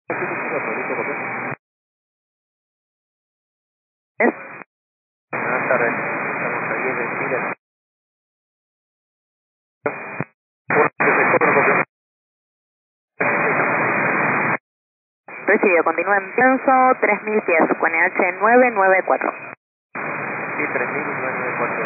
Buenas tardes, estamos ahí en el Chile. Recibido, continúa en pienso 3000 pies, con NH 994. Sí, 3994.